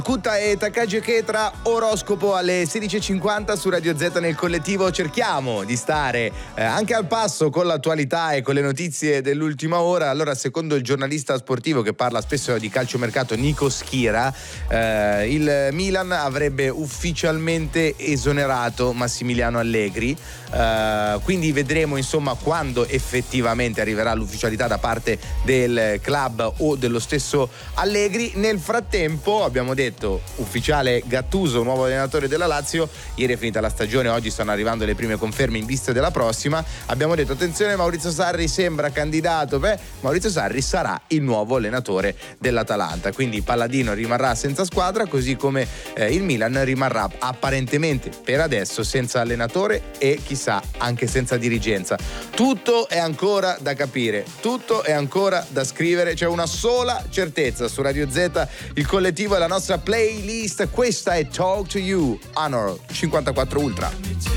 Kuta e Takagi Ketra, oroscopo alle 16.50 su Radio Z. Nel collettivo cerchiamo di stare anche al passo con l'attualità e con le notizie dell'ultima ora. Allora, secondo il giornalista sportivo che parla spesso di calciomercato Nico Schira, il Milan avrebbe ufficialmente esonerato Massimiliano Allegri, quindi vedremo insomma quando effettivamente arriverà l'ufficialità da parte del club o dello stesso Allegri. Nel frattempo abbiamo detto ufficiale Gattuso, nuovo allenatore della Lazio. Ieri è finita la stagione, oggi stanno arrivando le prime conferme in vista della prossima. Abbiamo detto attenzione, Maurizio Sarri sembra candidato. Maurizio Sarri sarà il nuovo allenatore dell'Atalanta, quindi Palladino rimarrà senza squadra, così come il Milan rimarrà apparentemente per adesso senza allenatore e chissà anche senza dirigenza. Tutto è ancora da capire, tutto è ancora da scrivere. C'è una sola certezza su Radio Z, il collettivo è la nostra playlist. Questa è Talk to You, Honor 54 Ultra.